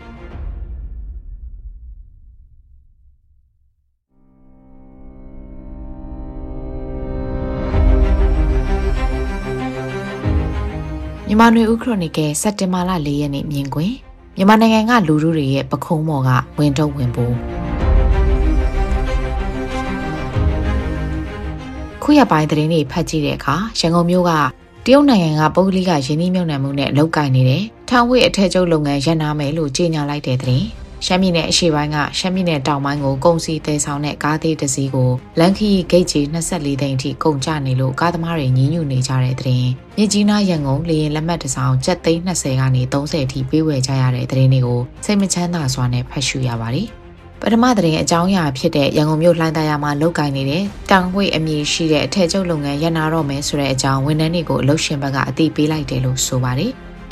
မြန်မာနွေဦးခရိုနီကယ်စက်တင်ဘာလ4ရက်နေ့မြင်ကွင်းမြန်မာနိုင်ငံကလူထုတွေရဲ့ပခုံးမော်ကဝင်ထုတ်ဝင်ပိုးခုရပိုင်းသတင်းတွေဖတ်ကြည့်တဲ့အခါရန်ကုန်မြို့ကတရုတ်နိုင်ငံကပုဂ္ဂလိကယင်းနှိမ့်မြုပ်နှံမှုနဲ့လုပ်ကိုင်နေတဲ့ထောင်ဝိအထက်ချုပ်လုပ်ငန်းရပ်နာမယ်လို့ကြေညာလိုက်တဲ့သတင်းရှမ်းပြည်နယ်အရှေ့ပိုင်းကရှမ်းပြည်နယ်တောင်ပိုင်းကိုကုန်စည်သယ်ဆောင်တဲ့ကားသေးတစ်စီးကိုလန်ခီဂိတ်ကြီး24သိန်းအထိကုန်ကျနေလို့ကားသမားတွေညှဉ်းညူနေကြတဲ့သတင်းမြစ်ကြီးနားရန်ကုန်လေယာဉ်လက်မှတ်တစ်စောင်ကျပ်သိန်း20ကနေ30အထိပေးဝယ်ကြရတဲ့သတင်းတွေကိုစိတ်မချမ်းသာစွာနဲ့ဖတ်ရှုရပါတယ်ပထမသတင်းအကြောင်းအရာဖြစ်တဲ့ရန်ကုန်မြို့လှိုင်းသာယာမှာလုပ်ကိုင်နေတဲ့တောင်ဝိအမည်ရှိတဲ့အထက်ချုပ်လုပ်ငန်းရပ်နာတော့မယ်ဆိုတဲ့အကြောင်းဝန်ထမ်းတွေကိုအလုပ်ရှင်ဘက်ကအသိပေးလိုက်တယ်လို့ဆိုပါတယ်ဒီ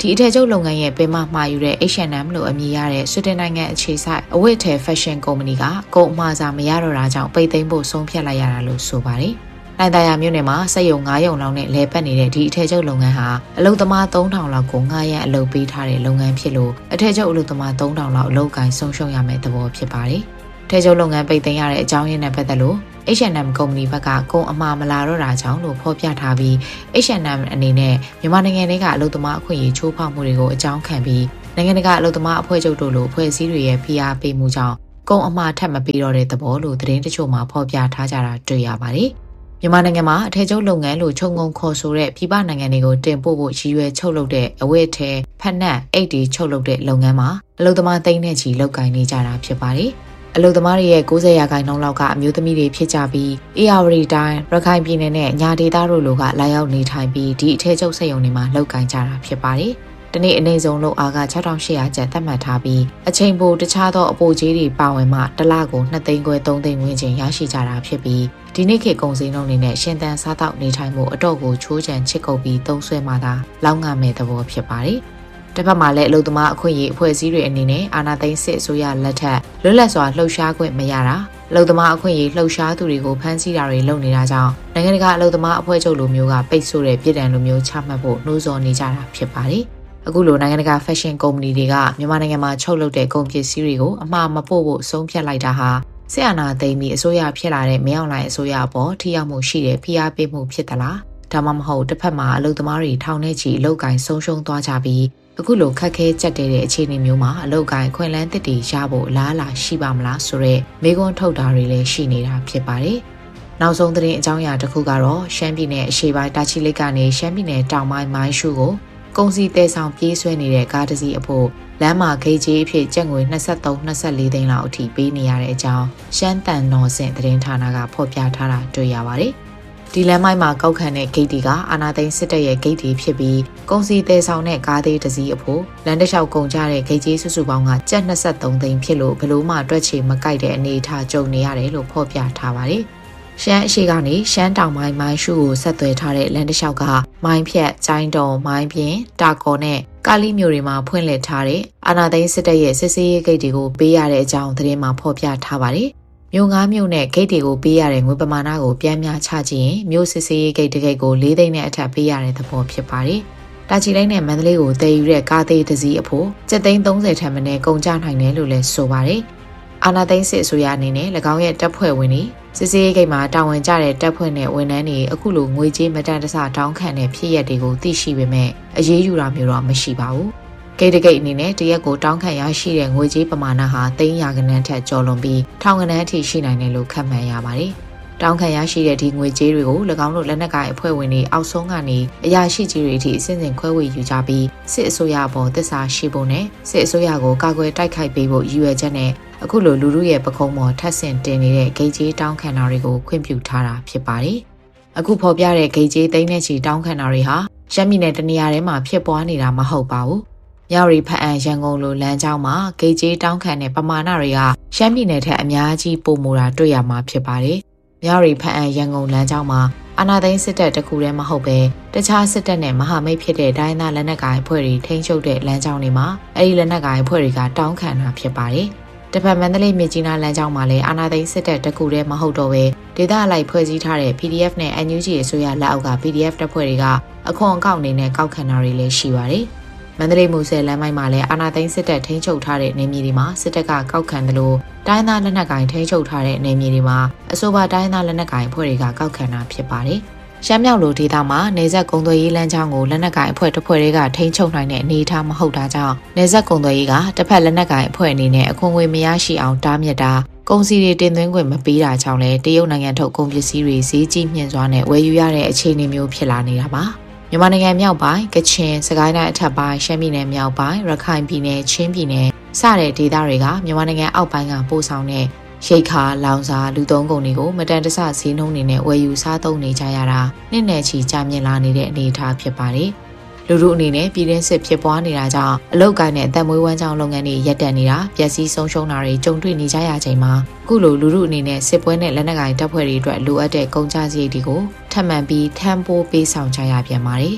ဒီအထည်ချုပ်လုပ်ငန်းရဲ့ပင်မမှာယူတဲ့ H&M လို့အမည်ရတဲ့ဆွီဒင်နိုင်ငံအခြေစိုက်အဝတ်အထည် fashion company ကကုန်အမှားစာမရတော့တာကြောင့်ပိတ်သိမ်းဖို့ဆုံးဖြတ်လိုက်ရတာလို့ဆိုပါတယ်။နိုင်သာယာမြို့နယ်မှာစက်ရုံ9ရုံလောက်နဲ့လဲပတ်နေတဲ့ဒီအထည်ချုပ်လုပ်ငန်းဟာအလုပ်သမား3000လောက်ကိုငှားရမ်းအလုပ်ပေးထားတဲ့လုပ်ငန်းဖြစ်လို့အထည်ချုပ်အလုပ်သမား3000လောက်အလုပ်ကိုင်ဆုံးရှုံးရမယ့်သဘောဖြစ်ပါတယ်။အထည်ချုပ်လုပ်ငန်းပိတ်သိမ်းရတဲ့အကြောင်းရင်းနဲ့ပတ်သက်လို့H&M ကုမ္ပဏီဘက်ကကုန်အမှားမလာတော့တာကြောင့်လို့ဖော်ပြထားပြီး H&M အနေနဲ့မြန်မာနိုင်ငံထဲကအလုပ်သမားအခွင့်အရေးချိုးဖောက်မှုတွေကိုအကြောင်းခံပြီးနိုင်ငံတကာအလုပ်သမားအဖွဲ့ချုပ်တို့လိုအဖွဲ့အစည်းတွေရဲ့ဖိအားပေးမှုကြောင့်ကုန်အမှားထပ်မပေးတော့တဲ့သဘောလို့သတင်းတချို့မှာဖော်ပြထားကြတာတွေ့ရပါတယ်။မြန်မာနိုင်ငံမှာအထည်ချုပ်လုပ်ငန်းလို့ခြုံငုံခေါ်ဆိုတဲ့ပြည်ပနိုင်ငံတွေကိုတင်ပို့ဖို့ရည်ရွယ်ချုပ်လုပ်တဲ့အဝတ်အထည်ဖက်နက်အိတ်တီချုပ်လုပ်တဲ့လုပ်ငန်းမှာအလုပ်သမားသိန်းနဲ့ချီလုပ်ကိုင်နေကြတာဖြစ်ပါတယ်။အလုပ်သမားတွေရဲ့90%လောက်ကအမျိုးသမီးတွေဖြစ်ကြပြီးအေရဝတီတိုင်းရခိုင်ပြည်နယ်နဲ့ညာဒေသတို့လိုကလာရောက်နေထိုင်ပြီးဒီအထည်ချုပ်စက်ရုံတွေမှာလုပ်ကိုင်ကြတာဖြစ်ပါတယ်။ဒီနေ့အနေဆုံးလုပ်အားက6800ကျပ်သတ်မှတ်ထားပြီးအချိန်ပိုတခြားသောအပိုကြီးတွေပါဝင်မှတစ်လကို2သိန်းခွဲ3သိန်းဝန်းကျင်ရရှိကြတာဖြစ်ပြီးဒီနေ့ခေတ်ကုန်စည်နှုန်းတွေနဲ့ရှင်သန်စားသောက်နေထိုင်မှုအတော့ကိုချိုးချံချစ်ကုပ်ပြီးသုံးဆွဲမှသာလောက်ငှမဲ့သဘောဖြစ်ပါတယ်။တစ်ဖက်မှာလည်းအလုပ်သမားအခွင့်အရေးအဖွဲ့အစည်းတွေအနေနဲ့အာဏာသိမ်းစစ်အစိုးရလက်ထက်လွတ်လပ်စွာလှုပ်ရှားခွင့်မရတာအလုပ်သမားအခွင့်အရေးလှုပ်ရှားသူတွေကိုဖမ်းဆီးတာတွေလုပ်နေတာကြောင့်နိုင်ငံတကာအလုပ်သမားအဖွဲ့ချုပ်လိုမျိုးကပိတ်ဆို့တဲ့ပြည်ထောင်လိုမျိုးချမှတ်ဖို့နှိုးဆော်နေကြတာဖြစ်ပါတယ်။အခုလိုနိုင်ငံတကာ fashion company တွေကမြန်မာနိုင်ငံမှာချုပ်လုပ်တဲ့ကုန်ပစ္စည်းတွေကိုအမှားမပို့ဖို့ဆုံးဖြတ်လိုက်တာဟာစစ်အာဏာသိမ်းပြီးအစိုးရဖြစ်လာတဲ့မင်းအောင်လှိုင်အစိုးရအပေါ်ထိရောက်မှုရှိတဲ့ဖိအားပေးမှုဖြစ်သလားဒါမှမဟုတ်တစ်ဖက်မှာအလုပ်သမားတွေထောင်ထဲချီအလုပ်ကိုင်ဆုံးရှုံးသွားကြပြီးအခုလိုခက်ခဲကြက်တဲ့အခြေအနေမျိုးမှာအလုပ်ကိုင်ခွင့်လန်းတစ်တီရဖို့အလားအလာရှိပါမလားဆိုတော့မေးခွန်းထုတ်တာတွေလည်းရှိနေတာဖြစ်ပါတယ်။နောက်ဆုံးသတင်းအကြောင်းအရာတစ်ခုကတော့ရှမ်းပြည်နယ်အရှေ့ပိုင်းတာချီလိတ်ကနေရှမ်းပြည်နယ်တောင်ပိုင်းမိုင်းရှုကိုကုန်စည်တဲဆောင်ပြေးဆွဲနေတဲ့ကားတစ်စီးအဖို့လမ်းမှာဂိတ်ကြီးအဖြစ်ကျပ်ငွေ23-24သိန်းလောက်အထိပေးနေရတဲ့အကြောင်းရှမ်းတန်တော်စင်သတင်းဌာနကဖော်ပြထားတာတွေ့ရပါတယ်။ဒီလမ်းမိုင်းမှာကောက်ခံတဲ့ဂိတ်တွေကအာနာသိန်းစစ်တပ်ရဲ့ဂိတ်တွေဖြစ်ပြီးကုန်စည်တဲဆောင်တဲ့ကားသေးတစ်စီးအဖို့လမ်းတစ်လျှောက်ကုန်ကြတဲ့ဂိတ်ကြီးစုစုပေါင်းကကျပ်23သိန်းဖြစ်လို့ဘလို့မှတွက်ချေမကိုက်တဲ့အနေအထားကြုံနေရတယ်လို့ဖော်ပြထားပါတယ်။ရှမ်းအရှိကနေရှမ်းတောင်ပိုင်းမိုင်းရှုကိုဆက်သွယ်ထားတဲ့လမ်းတစ်လျှောက်ကမိုင်းဖြတ်ကျိုင်းတုံမိုင်းပြင်းတာကော်နဲ့ကာလီမျိုးတွေမှာဖွင့်လှစ်ထားတဲ့အာနာသိန်းစစ်တပ်ရဲ့စစ်ဆေးရေးဂိတ်တွေကိုပေးရတဲ့အကြောင်းသတင်းမှာဖော်ပြထားပါတယ်။မြို့9မြို့နဲ့ဂိတ်တွေကိုပေးရတဲ့ငွေပမာဏကိုပြန်များချကြည့်ရင်မြို့စစ်ဆေးရေးဂိတ်တစ်ဂိတ်ကို4သိန်းနဲ့အထက်ပေးရတဲ့သဘောဖြစ်ပါတယ်။တာချီလိတ်နဲ့မန္တလေးကိုတည်ယူတဲ့ကားသေးတစ်စီးအဖို့730ထက်မနည်းကုန်ကျနိုင်တယ်လို့လည်းဆိုပါတယ်။အာနာသိန်းစစ်အစိုးရအနေနဲ့၎င်းရဲ့တပ်ဖွဲ့ဝင်တွေစစ်ဆေးရေးဂိတ်မှာတာဝန်ကျတဲ့တပ်ဖွဲ့နဲ့ဝန်ထမ်းတွေအခုလိုငွေကြေးမတန်တဆတောင်းခံတဲ့ဖြစ်ရပ်တွေကိုသိရှိပေမဲ့အရေးယူတာမျိုးတော့မရှိပါဘူး။ဂိတ်တဂိတ်အနေနဲ့တရက်ကိုတောင်းခံရရှိတဲ့ငွေကြေးပမာဏဟာသိန်းရာခဏထက်ကျော်လွန်ပြီးထောင်ခဏအထိရှိနိုင်တယ်လို့ခန့်မှန်းရပါတယ်။တောင်းခံရရှိတဲ့ဒီငွေကြေးတွေကို၎င်းတို့လက်နက်ကိုင်အဖွဲ့ဝင်တွေအောက်ဆုံးကနေအရာရှိကြီးတွေအထိအစဉ်စဉ်ခွဲဝေယူကြပြီးစစ်အစိုးရပေါ်သစ္စာရှိဖို့နဲ့စစ်အစိုးရကိုကာကွယ်တိုက်ခိုက်ပေးဖို့ရည်ရွယ်ချက်နဲ့အခုလိုလူထုရဲ့ပခုံးပေါ်ထပ်ဆင့်တင်နေတဲ့ဂိတ်ကြီးတောင်းခံတာတွေကိုခွင့်ပြုထားတာဖြစ်ပါတယ်။အခုဖော်ပြတဲ့ဂိတ်ကြီးသိန်းနဲ့ချီတောင်းခံတာတွေဟာရှမ်းပြည်နယ်တနေရာထဲမှာဖြစ်ပွားနေတာမဟုတ်ပါဘူး။မြောက်ရီဖအံရန်ကုန်လိုလမ်းကြောင်းမှာဂိတ်ကြီးတောင်းခံတဲ့ပမာဏတွေကရှမ်းပြည်နယ်ထက်အများကြီးပိုမိုတာတွေ့ရမှာဖြစ်ပါတယ်။မြောက်ရီဖအံရန်ကုန်လမ်းကြောင်းမှာအာဏာသိမ်းစစ်တပ်တခုတည်းမဟုတ်ပဲတခြားစစ်တပ်နဲ့မဟာမိတ်ဖြစ်တဲ့ဒိုင်းသားလက်နက်ကိုင်အဖွဲ့တွေထိန်းချုပ်တဲ့လမ်းကြောင်းတွေမှာအဲဒီလက်နက်ကိုင်အဖွဲ့တွေကတောင်းခံတာဖြစ်ပါတယ်။တပတ်မန္တလေးမြစ်ကြီးနားလမ်းကြောင်းမှာလည်းအာဏာသိမ်းစစ်တပ်တခုတည်းမဟုတ်တော့ပဲဒေသအလိုက်ဖွဲ့စည်းထားတဲ့ PDF နဲ့ NUG အစိုးရလက်အောက်က PDF တပ်ဖွဲ့တွေကအခွန်အကောက်အနေနဲ့ကောက်ခံတာတွေလည်းရှိပါတယ်။မန္တလေးမူဆယ်လမ်းမိုင်းမှာလည်းအာဏာသိမ်းစစ်တပ်ထိန်းချုပ်ထားတဲ့နေမြေတွေမှာစစ်တပ်ကကောက်ခံတယ်လို့တိုင်းသားလက်နက်ကိုင်ထိန်းချုပ်ထားတဲ့နေမြေတွေမှာအဆိုပါတိုင်းသားလက်နက်ကိုင်အဖွဲ့တွေကကောက်ခံတာဖြစ်ပါတယ်။ရှမ်းမြောက်လိုဒေသမှာနေဆက်ကုံသွေးရေးလမ်းကြောင်းကိုလက်နက်ကိုင်အဖွဲ့တစ်ဖွဲ့တွေကထိန်းချုပ်နိုင်တဲ့အနေအထားမဟုတ်တာကြောင့်နေဆက်ကုံသွေးရေးကတစ်ဖက်လက်နက်ကိုင်အဖွဲ့အနေနဲ့အခွန်ငွေမရရှိအောင်တားမြစ်တာကုန်စည်တွေတင်သွင်းခွင့်မပေးတာကြောင့်လည်းတရုတ်နိုင်ငံထုတ်ကုန်ပစ္စည်းတွေဈေးကြီးမြင့်စွာနဲ့ဝယ်ယူရတဲ့အခြေအနေမျိုးဖြစ်လာနေတာပါ။မြန်မာနိုင်ငံမြောက်ပိုင်းကချင်စကိုင်းတိုင်းအထက်ပိုင်းရှမ်းပြည်နယ်မြောက်ပိုင်းရခိုင်ပြည်နယ်ချင်းပြည်နယ်စတဲ့ဒေသတွေကမြန်မာနိုင်ငံအောက်ပိုင်းကပို့ဆောင်တဲ့ရိတ်ခါလောင်စာလူသုံးကုန်တွေကိုမတန်တဆဈေးနှုန်းတွေနဲ့ဝယ်ယူစားသုံးနေကြရတာနှစ်နဲ့ချီကြာမြင့်လာနေတဲ့အနေအထားဖြစ်ပါတယ်။လူထုအနေနဲ့ပြည်တွင်းစစ်ဖြစ်ပွားနေတာကြောင့်အလုပ်ကိုင်းနဲ့အသက်မွေးဝမ်းကြောင်းလုပ်ငန်းတွေရပ်တန့်နေတာပျက်စီးဆုံးရှုံးတာတွေကြုံတွေ့နေကြရချိန်မှာအခုလိုလူထုအနေနဲ့စစ်ပွဲနဲ့လက်နက်ကိုင်တပ်ဖွဲ့တွေအတွက်လိုအပ်တဲ့ကုန်ကျစရိတ်တွေကိုထပ်မံပြီးထမ်းပိုးပေးဆောင်ကြရပြန်ပါတယ်။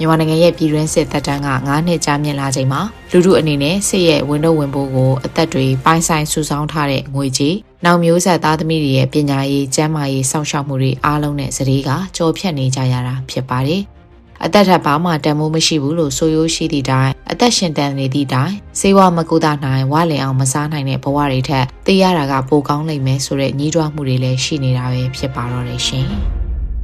မြန်မာနိုင်ငံရဲ့ပြည်တွင်းစစ်တပ်တန်းက9နှစ်ကြာမြင့်လာချိန်မှာလူထုအနေနဲ့စစ်ရဲ့ဝန်တော့ဝန်ပိုးကိုအသက်တွေပိုင်းဆိုင်စုဆောင်းထားတဲ့ငွေကြေးနောက်မျိုးဆက်သားသမီးတွေရဲ့ပညာရေးကျန်းမာရေးစောင့်ရှောက်မှုတွေအားလုံးနဲ့စတေးကကြော်ဖြတ်နေကြရတာဖြစ်ပါတယ်။အသက်ထက်ဘာမှတန်ဖိုးမရှိဘူးလို့ဆိုရိုးရှိသည့်တိုင်အသက်ရှင်တန်နေသည့်တိုင်စေဝါမကူတာနိုင်ဝါလင်အောင်မစားနိုင်တဲ့ဘဝတွေထက်သိရတာကပိုကောင်းလိမ့်မယ်ဆိုတဲ့ညီးတွားမှုတွေလည်းရှိနေတာပဲဖြစ်ပါတော့တယ်ရှင်။